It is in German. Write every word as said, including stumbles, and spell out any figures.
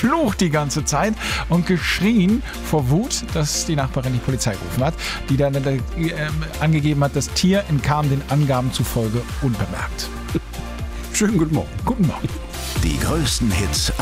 geflucht die ganze Zeit und geschrien vor Wut, dass die Nachbarin die Polizei gerufen hat, die dann äh, angegeben hat, das Tier entkam den Angaben zufolge unbemerkt. Schönen guten Morgen. Guten Morgen. Die größten Hits